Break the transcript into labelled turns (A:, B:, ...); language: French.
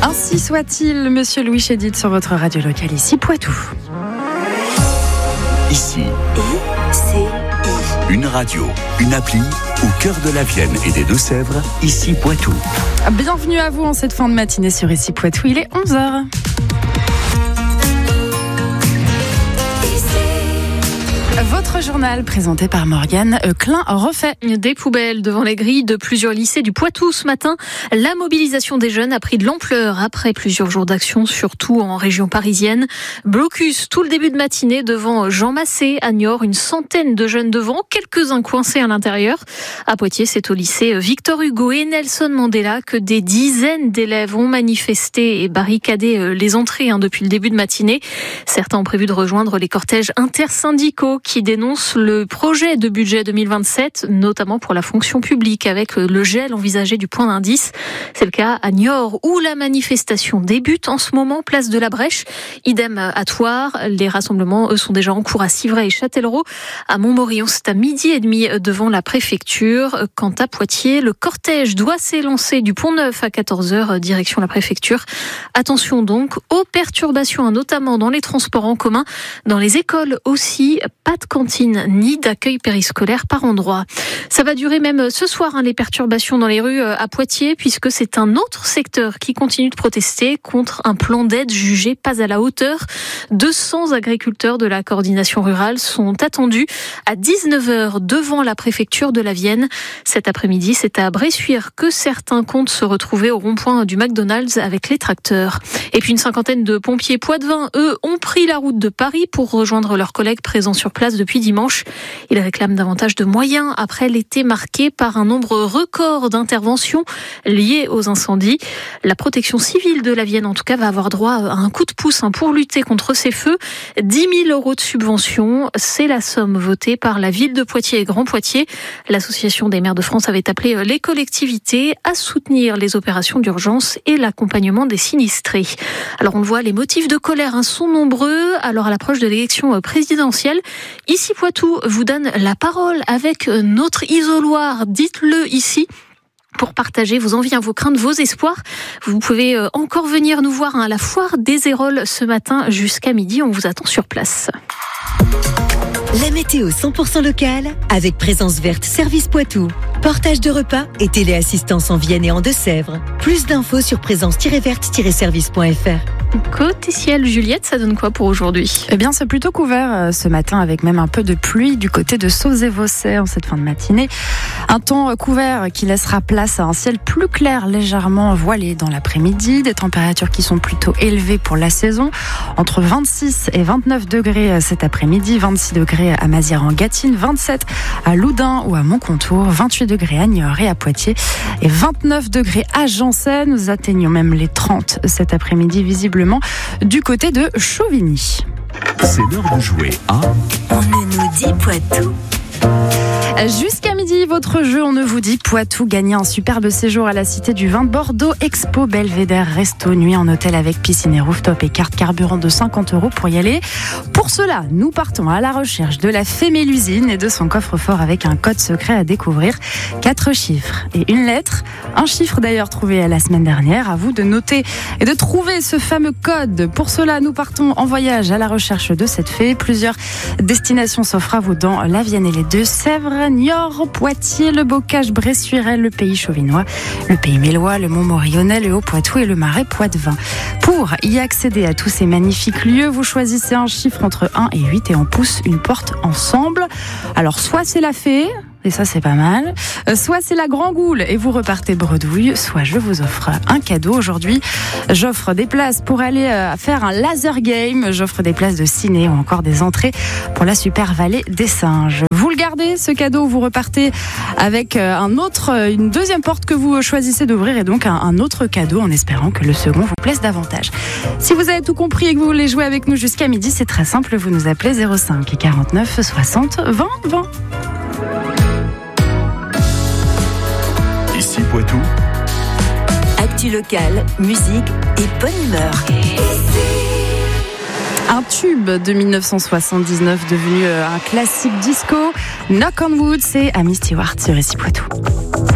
A: Ainsi soit-il, monsieur Louis Chédid sur votre radio locale ici Poitou.
B: Ici, une radio, une appli au cœur de la Vienne et des Deux-Sèvres, ici Poitou.
A: Bienvenue à vous en cette fin de matinée sur ici Poitou, il est 11h. Votre journal présenté par Morgane Klein-Refait.
C: Des poubelles devant les grilles de plusieurs lycées du Poitou ce matin. La mobilisation des jeunes a pris de l'ampleur après plusieurs jours d'action, surtout en région parisienne. Blocus tout le début de matinée devant Jean Massé à Niort. Une centaine de jeunes devant, quelques-uns coincés à l'intérieur. À Poitiers, c'est au lycée Victor Hugo et Nelson Mandela que des dizaines d'élèves ont manifesté et barricadé les entrées depuis le début de matinée. Certains ont prévu de rejoindre les cortèges intersyndicaux qui dénonce le projet de budget 2027, notamment pour la fonction publique, avec le gel envisagé du point d'indice. C'est le cas à Niort, où la manifestation débute en ce moment, place de la Brèche. Idem à Thouars. Les rassemblements, eux, sont déjà en cours à Civray et Châtellerault. À Montmorillon, c'est à 12h30 devant la préfecture. Quant à Poitiers, le cortège doit s'élancer du Pont-Neuf à 14h, direction la préfecture. Attention donc aux perturbations, notamment dans les transports en commun, dans les écoles aussi. Pas de cantine ni d'accueil périscolaire par endroit. Ça va durer même ce soir, les perturbations dans les rues à Poitiers, puisque c'est un autre secteur qui continue de protester contre un plan d'aide jugé pas à la hauteur. 200 agriculteurs de la coordination rurale sont attendus à 19h devant la préfecture de la Vienne. Cet après-midi, c'est à Bressuire que certains comptent se retrouver au rond-point du McDonald's avec les tracteurs. Et puis une cinquantaine de pompiers poitevins, eux, ont pris la route de Paris pour rejoindre leurs collègues présents sur place depuis dimanche. Ils réclament davantage de moyens après l'été marqué par un nombre record d'interventions liées aux incendies. La protection civile de la Vienne, en tout cas, va avoir droit à un coup de pouce pour lutter contre ces feux. 10 000 € de subvention, c'est la somme votée par la ville de Poitiers et Grand Poitiers. L'Association des maires de France avait appelé les collectivités à soutenir les opérations d'urgence et l'accompagnement des sinistrés. Alors on le voit, les motifs de colère sont nombreux. Alors à l'approche de l'élection présidentielle, ici Poitou vous donne la parole avec notre isoloir. Dites-le ici pour partager vos envies, vos craintes, vos espoirs. Vous pouvez encore venir nous voir à la foire des Héroles ce matin jusqu'à midi. On vous attend sur place.
D: La météo 100% locale avec Présence Verte Service Poitou. Portage de repas et téléassistance en Vienne et en Deux-Sèvres. Plus d'infos sur présence-verte-service.fr.
C: Côté ciel, Juliette, ça donne quoi pour aujourd'hui ?
A: Eh bien, c'est plutôt couvert ce matin avec même un peu de pluie du côté de Sauzet-Vaucet en cette fin de matinée. Un temps couvert qui laissera place à un ciel plus clair, légèrement voilé dans l'après-midi. Des températures qui sont plutôt élevées pour la saison. Entre 26 et 29 degrés cet après-midi, 26 degrés à Mazières-en-Gâtine, 27 à Loudun ou à Montcontour, 28 degrés à Niort et à Poitiers et 29 degrés à Janssen. Nous atteignons même les 30 cet après-midi visiblement du côté de Chauvigny.
B: C'est l'heure de jouer à
D: On ne nous dit Poitou.
A: Jusqu'à midi, votre jeu, on ne vous dit Poitou, gagnez un superbe séjour à la Cité du Vin de Bordeaux, Expo, Belvédère, Resto, nuit en hôtel avec piscine et rooftop et carte carburant de 50 € pour y aller. Pour cela, nous partons à la recherche de la fée Mélusine et de son coffre-fort avec un code secret à découvrir. 4 chiffres et une lettre. Un chiffre d'ailleurs trouvé la semaine dernière. À vous de noter et de trouver ce fameux code. Pour cela, nous partons en voyage à la recherche de cette fée. Plusieurs destinations s'offrent à vous dans la Vienne et les Deux-Sèvres, Niort, Poitiers, le Bocage, Bressuire, le Pays Chauvinois, le Pays Mélois, le Montmorillonnais, le Haut-Poitou et le Marais poitevin. Pour y accéder à tous ces magnifiques lieux, vous choisissez un chiffre entre 1 et 8 et on pousse une porte ensemble. Alors soit c'est la fée, et ça c'est pas mal, soit c'est la Grand Goule et vous repartez bredouille, soit je vous offre un cadeau. Aujourd'hui, j'offre des places pour aller faire un laser game, j'offre des places de ciné ou encore des entrées pour la super vallée des singes. Vous le gardez, ce cadeau, vous repartez avec une deuxième porte que vous choisissez d'ouvrir et donc un autre cadeau en espérant que le second vous plaise davantage. Si vous avez tout compris et que vous voulez jouer avec nous jusqu'à midi, c'est très simple, vous nous appelez 05 49 60 20 20.
B: Ici Poitou.
D: Actu locale, musique et bonne humeur.
A: Un tube de 1979 devenu un classique disco. Knock on Wood, c'est Amy Stewart sur ici Poitou.